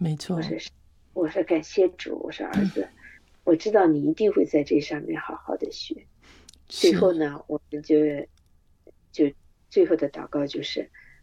没错。 我说是，我说感谢主，我说儿子，我知道你一定会在这上面好好的学。最是。 后呢，我们就最后的祷告就是，